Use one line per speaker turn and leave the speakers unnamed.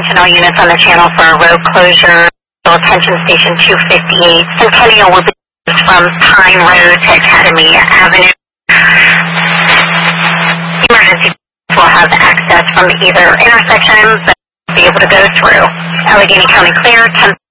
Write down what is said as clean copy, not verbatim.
all units on the channel for a road closure. Attention Station 258. Centennial will be from Pine Road to Academy Avenue. Emergency will have access from either intersection, but be able to go through. Allegheny County clear, 10